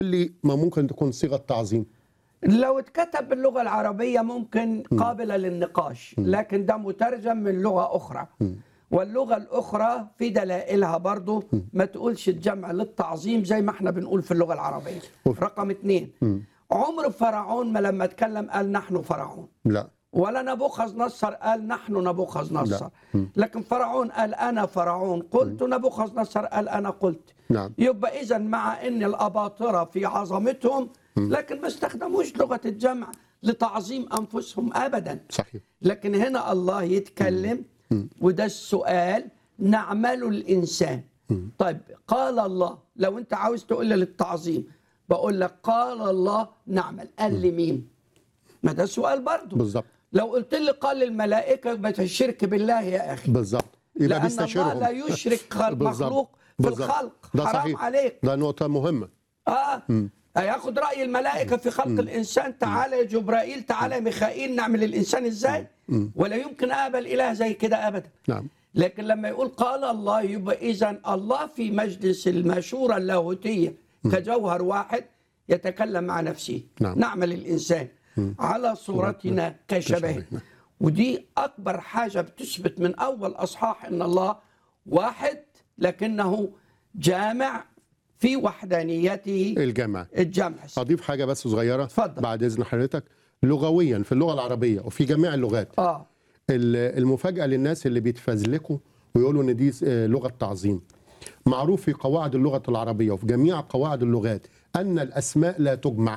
اللي ما ممكن تكون صيغة تعظيم؟ لو اتكتب باللغة العربية ممكن قابلة للنقاش، لكن ده مترجم من لغة أخرى، واللغة الأخرى في دلائلها برضو ما تقولش الجمع للتعظيم زي ما احنا بنقول في اللغة العربية. رقم 2، عمر فرعون ما لما اتكلم قال نحن فرعون، لا. ولا نبوخذ نصر قال نحن نبوخذ نصر، لكن فرعون قال أنا فرعون قلت، نبوخذ نصر قال أنا قلت. نعم. يبقى إذن مع أن الأباطرة في عظمتهم لكن ما استخدموش لغة الجمع لتعظيم أنفسهم أبدا. صحيح. لكن هنا الله يتكلم، وده السؤال، نعمل الإنسان. طيب قال الله، لو أنت عاوز تقول لي للتعظيم بقول لك قال الله نعمل، قال لي مين؟ ما ده سؤال برضو. بالظبط. لو قلت لي قال الملائكة بتشرك بالله يا أخي. بالظبط، يبقى لأن بيستشيرهم. الله لا يشرك مخلوق في الخلق. ده حرام صحيح. عليك. ده نقطة مهمة. هياخد رأي الملائكة في خلق الإنسان. تعالى يا جبرائيل، تعالى يا ميخائيل، نعمل الإنسان إزاي؟ ولا يمكن أقبل إله زي كده أبدا. نعم. لكن لما يقول قال الله يبقى إذن الله في مجلس المشورة اللاهوتية كجوهر واحد يتكلم مع نفسه. نعم. نعمل الإنسان على صورتنا كشبهنا. ودي أكبر حاجة بتثبت من أول أصحاح إن الله واحد لكنه جامع في وحدانيته الجمع. الجمع. أضيف حاجة بس صغيرة. اتفضل. بعد إذن حضرتك. لغويا في اللغة العربية وفي جميع اللغات المفاجأة للناس اللي بيتفزلكوا ويقولوا إن دي لغة تعظيم. معروف في قواعد اللغة العربية وفي جميع قواعد اللغات أن الأسماء لا تجمع.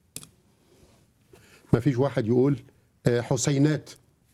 ما فيش واحد يقول حسينات،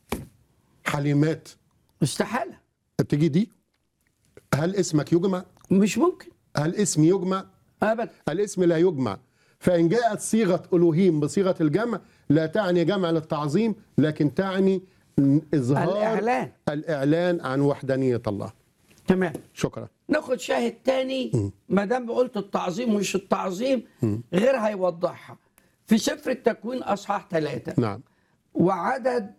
حليمات، استحالة. بتيجي دي. هل اسمك يجمع؟ مش ممكن. هل اسم يجمع؟ أبدا. الاسم لا يجمع. فإن جاءت صيغة ألوهيم بصيغة الجمع لا تعني جمع للتعظيم، لكن تعني إظهار الإعلان عن وحدانية الله. تمام. شكرا. ناخد شاهد تاني ما دام قلت التعظيم مش التعظيم غير هيوضحها في سفر التكوين أصحاح 3. نعم. وعدد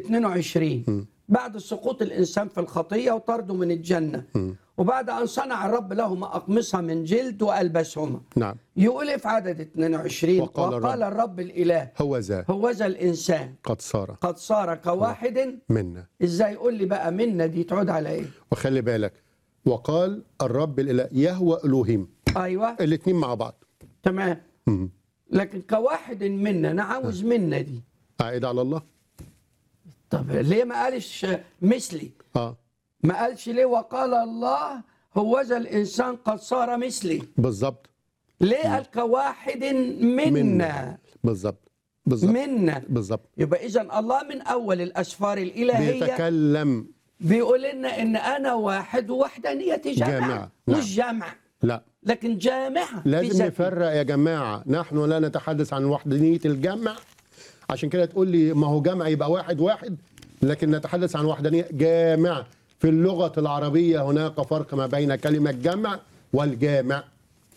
22 بعد سقوط الإنسان في الخطية وطرده من الجنة، وبعد أن صنع الرب لهما أقمصة من جلد وألبسهما. نعم. يقول إيه في عدد 22؟ وقال الرب الإله هوذا الإنسان قد صار كواحد منا. إزاي يقول لي بقى منا دي تعود على إيه؟ وخلي بالك، وقال الرب الإله يهوى ألوهيم. أيوة، الاثنين مع بعض. تمام. لكن كواحد منا، أنا عاوز منا دي عائد على الله. طب ليه ما قالش مثلي؟ ما قالش ليه وقال الله هوذا الإنسان قد صار مثلي؟ بالظبط. ليه قال كواحد منا؟ بالظبط. منا. بالظبط. يبقى إذن الله من أول الأسفار الإلهية بيتكلم، بيقول لنا إن أنا واحد ووحدانيتي جامعة. مش جامع، لا، لكن جامعة. لازم نفرق يا جماعة. نحن لا نتحدث عن وحدانية الجمع. عشان كده تقول لي ما هو جمع يبقى واحد، لكن نتحدث عن وحدانية جامعة. في اللغة العربية هناك فرق ما بين كلمة جمع والجامع.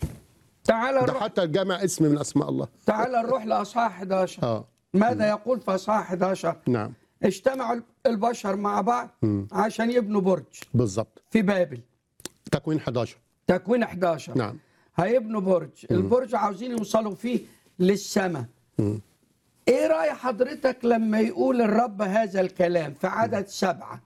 ده حتى الجمع اسم من أسماء الله. تعال نروح لأصحاح 11. ماذا يقول في أصحاح 11؟ نعم. اجتمعوا البشر مع بعض عشان يبنوا برج. بالظبط. في بابل. تكوين 11. تكوين 11. نعم. هيبنوا برج. البرج عاوزين يوصلوا فيه للسماء. ايه رأي حضرتك لما يقول الرب هذا الكلام في عدد 7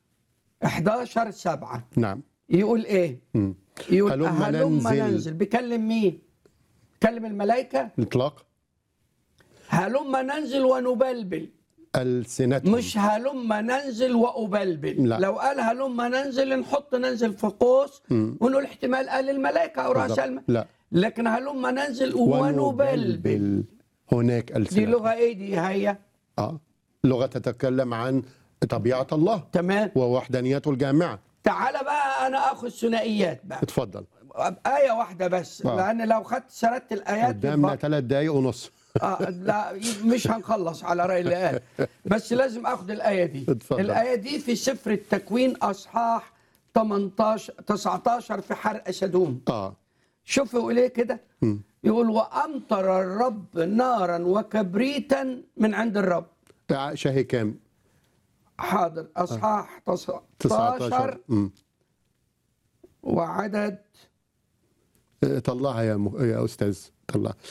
11:7؟ نعم. يقول ايه؟ يقول هلم ننزل. بيكلم مين؟ بيكلم الملائكة؟ اطلاق. هلم ننزل ونبلبل ألسنتهم. مش هلم ننزل وأبلبل. لا. لو قال هلم ننزل نحط ننزل في قوس ونقول احتمال قال الملائكة أو رؤساء. لا، لكن هلم ننزل ونبلبل. هناك ألسنة. دي لغة ايه دي هي؟ لغة تتكلم عن طبيعة الله. تمام. ووحدانيته الجامعة. تعال بقى أنا أخذ ثنائيات بقى. اتفضل. آية واحدة بس. لأن لو خدت سردت الآيات قدامنا 3 دقايق ونص. لا مش هنخلص على رأي اللي قال، بس لازم أخذ الآية دي. اتفضل. الآية دي في سفر التكوين أصحاح 19 في حرق سدوم. شوف يقول ايه كده؟ يقول وأمطر الرب نارا وكبريتا من عند الرب. شاهي كام؟ حاضر. أصحاح 19 وعدد طلعها يا أستاذ، طلعها.